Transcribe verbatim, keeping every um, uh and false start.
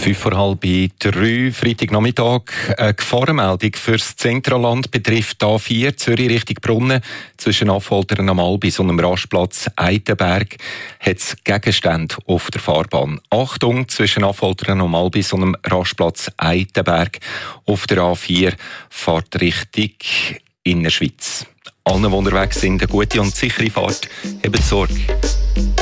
Fünf vor halb drei, Freitagnachmittag. Eine Gefahrenmeldung für das Zentralland betrifft A vier Zürich Richtung Brunnen. Zwischen Affoltern am Albis und dem Rastplatz Eitenberg hat es Gegenstände auf der Fahrbahn. Achtung, zwischen Affoltern am Albis und dem Rastplatz Eitenberg auf der A vier Fahrt Richtung Innerschweiz. Allen, die unterwegs sind, eine gute und sichere Fahrt. Habt Sorge.